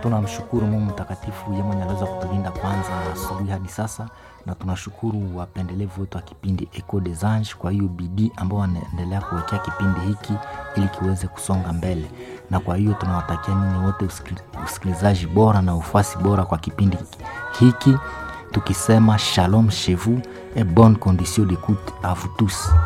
Tunamshukuru Mungu mtakatifu yeye mwenye aliweza kutulinda kwanza asubuhi hadi sasa, na tunashukuru wapendelevu wetu wa kipindi Echo des Anges kwa hiyo bidii ambao wanaendelea kuwekea kipindi hiki ili kiweze kusonga mbele. Na kwa hiyo tunawatakia nyinyi wote usikilizaji bora na ufuasi bora kwa kipindi hiki, tukisema shalom chez vous et bonne condition d'écoute à vous tous.